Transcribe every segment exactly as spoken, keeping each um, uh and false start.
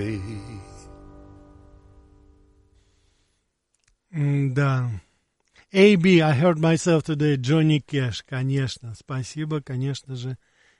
Да. эй би, I heard myself today, Джонни Кэш, конечно, спасибо, конечно же,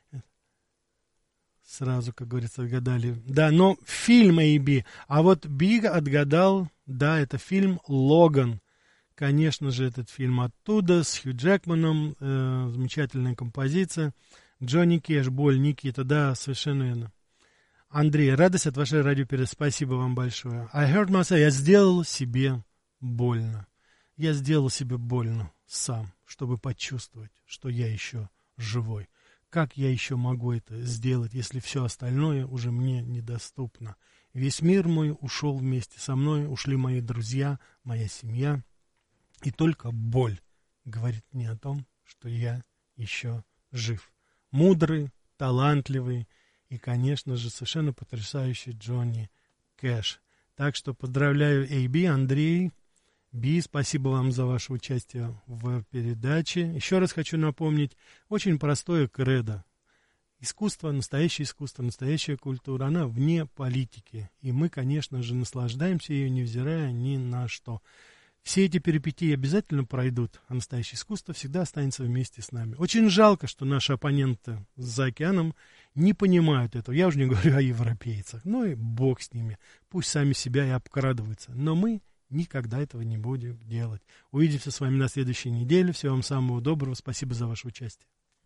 сразу, как говорится, отгадали. Да, но фильм эй би, а вот Би отгадал, да, это фильм «Логан». Конечно же, этот фильм оттуда, с Хью Джекманом, э, замечательная композиция. Джонни Кэш, «Боль», Никита, да, совершенно верно. Андрей, радость от вашей радиопередачи, спасибо вам большое. I heard myself, я сделал себе больно. Я сделал себе больно сам, чтобы почувствовать, что я еще живой. Как я еще могу это сделать, если все остальное уже мне недоступно? Весь мир мой ушел вместе со мной, ушли мои друзья, моя семья. И только боль говорит мне о том, что я еще жив. Мудрый, талантливый и, конечно же, совершенно потрясающий Джонни Кэш. Так что поздравляю эй би, Андрей, Би, спасибо вам за ваше участие в передаче. Еще раз хочу напомнить, очень простое кредо. Искусство, настоящее искусство, настоящая культура, она вне политики. И мы, конечно же, наслаждаемся ее, невзирая ни на что. Все эти перипетии обязательно пройдут, а настоящее искусство всегда останется вместе с нами. Очень жалко, что наши оппоненты за океаном не понимают этого. Я уже не говорю о европейцах. Ну и бог с ними. Пусть сами себя и обкрадываются. Но мы никогда этого не будем делать. Увидимся с вами на следующей неделе. Всего вам самого доброго. Спасибо за ваше участие.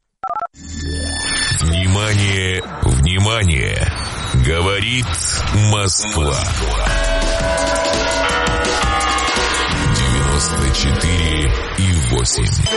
Внимание, внимание! Говорит Москва. девяносто четыре и восемь.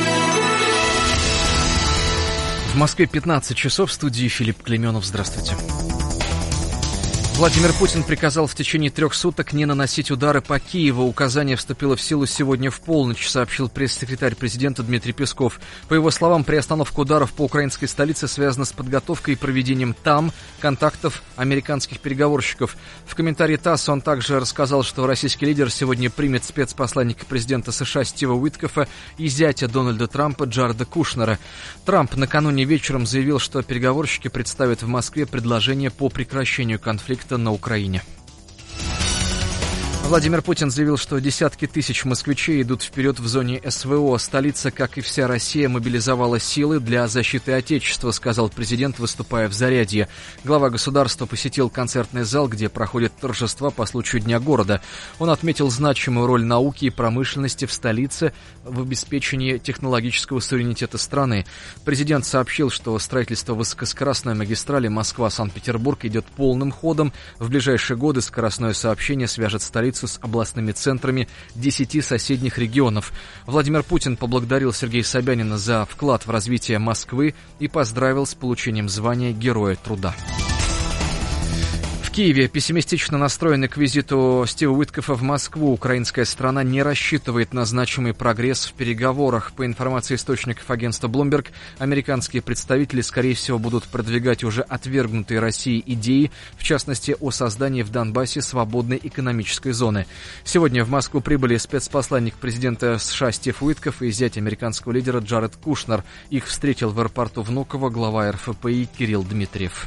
В Москве пятнадцать часов, в студии Филипп Клеменов. Здравствуйте. Владимир Путин приказал в течение трех суток не наносить удары по Киеву. Указание вступило в силу сегодня в полночь, сообщил пресс-секретарь президента Дмитрий Песков. По его словам, приостановка ударов по украинской столице связана с подготовкой и проведением там контактов американских переговорщиков. В комментарии ТАСС он также рассказал, что российский лидер сегодня примет спецпосланника президента США Стива Уиткофа и зятя Дональда Трампа Джареда Кушнера. Трамп накануне вечером заявил, что переговорщики представят в Москве предложение по прекращению конфликта на Украине. Владимир Путин заявил, что десятки тысяч москвичей идут вперед в зоне СВО. Столица, как и вся Россия, мобилизовала силы для защиты Отечества, сказал президент, выступая в Зарядье. Глава государства посетил концертный зал, где проходят торжества по случаю Дня города. Он отметил значимую роль науки и промышленности в столице в обеспечении технологического суверенитета страны. Президент сообщил, что строительство высокоскоростной магистрали Москва-Санкт-Петербург идет полным ходом. В ближайшие годы скоростное сообщение свяжет столицу с областными центрами десяти соседних регионов. Владимир Путин поблагодарил Сергея Собянина за вклад в развитие Москвы и поздравил с получением звания Героя труда. В Киеве пессимистично настроены к визиту Стива Уиткофа в Москву. Украинская сторона не рассчитывает на значимый прогресс в переговорах. По информации источников агентства Bloomberg, американские представители, скорее всего, будут продвигать уже отвергнутые Россией идеи, в частности, о создании в Донбассе свободной экономической зоны. Сегодня в Москву прибыли спецпосланник президента США Стив Уиткоф и зять американского лидера Джаред Кушнер. Их встретил в аэропорту Внуково глава эр эф пэ и Кирилл Дмитриев.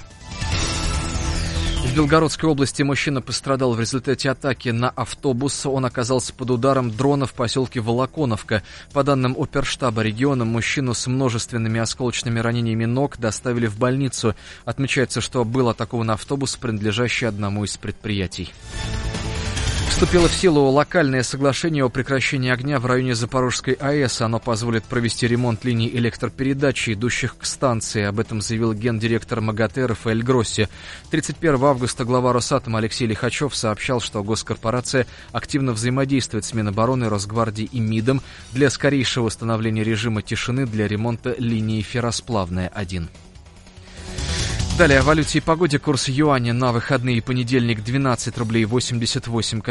В Белгородской области мужчина пострадал в результате атаки на автобус. Он оказался под ударом дрона в поселке Волоконовка. По данным оперштаба региона, мужчину с множественными осколочными ранениями ног доставили в больницу. Отмечается, что был атакован автобус, принадлежащий одному из предприятий. Вступило в силу локальное соглашение о прекращении огня в районе Запорожской АЭС. Оно позволит провести ремонт линий электропередачи, идущих к станции. Об этом заявил гендиректор МАГАТЭ Рафаэль Гросси. тридцать первого августа глава Росатома Алексей Лихачев сообщал, что госкорпорация активно взаимодействует с Минобороны, Росгвардией и МИДом для скорейшего восстановления режима тишины для ремонта линии Ферросплавная один. Далее о валюте и погоде. Курс юаня на выходные: понедельник двенадцать рублей восемьдесят восемь